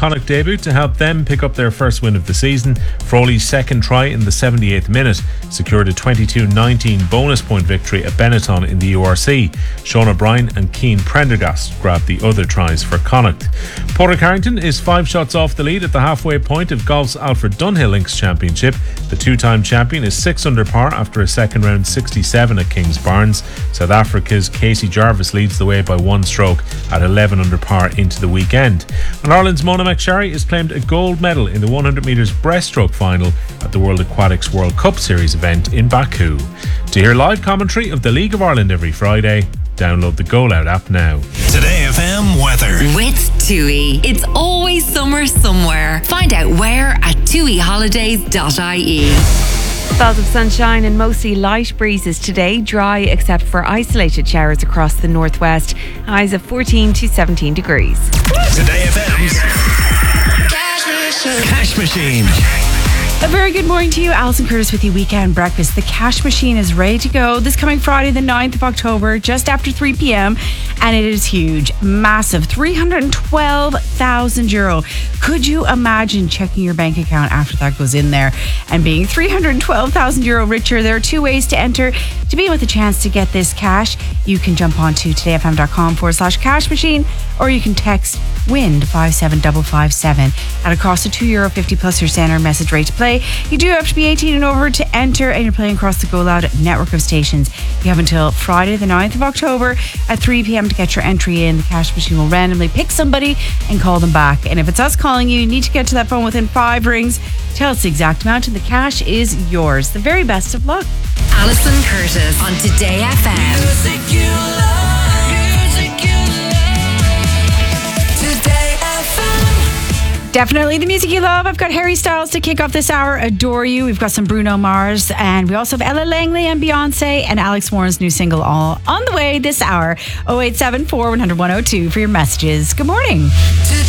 Connacht debut to help them pick up their first win of the season. Froley's second try in the 78th minute secured a 22-19 bonus point victory at Benetton in the URC. Sean O'Brien and Keane Prendergast grabbed the other tries for Connacht. Porter Carrington is 5 shots off the lead at the halfway point of golf's Alfred Dunhill Links Championship. The two-time champion is 6 under par after a second round 67 at Kings Barnes. South Africa's Casey Jarvis leads the way by 1 stroke at 11 under par into the weekend. And Ireland's Mona McSharry has claimed a gold medal in the 100 metres breaststroke final at the World Aquatics World Cup Series event in Baku. To hear live commentary of the League of Ireland every Friday, download the Go Loud app now. Today FM weather. With TUI. It's always summer somewhere. Find out where at tuiholidays.ie. Spells of sunshine and mostly light breezes today. Dry except for isolated showers across the northwest. Highs of 14 to 17 degrees. Today FM's Cash Machine. A very good morning to you. Alison Curtis with your Weekend Breakfast. The Cash Machine is ready to go this coming Friday, the 9th of October, just after 3 p.m. And it is huge, massive, €312,000. Could you imagine checking your bank account after that goes in there and being €312,000 richer? There are 2 ways to enter to be with a chance to get this cash. You can jump on to todayfm.com/cash machine, or you can text WIN to 57557 at a cost of €2.50 plus your standard message rate to play. You do have to be 18 and over to enter, and you're playing across the Go Loud network of stations. You have until Friday the 9th of October at 3 p.m. to get your entry in. The Cash Machine will randomly pick somebody and call them back. And if it's us calling you, you need to get to that phone within 5 rings. Tell us the exact amount and the cash is yours. The very best of luck. Alison Curtis on Today FM. Music you love, music you love. Today FM. Definitely the music you love. I've got Harry Styles to kick off this hour, Adore You. We've got some Bruno Mars, and we also have Ella Langley and Beyonce and Alex Warren's new single all on the way this hour. 0874 100 102 for your messages. Good morning. Today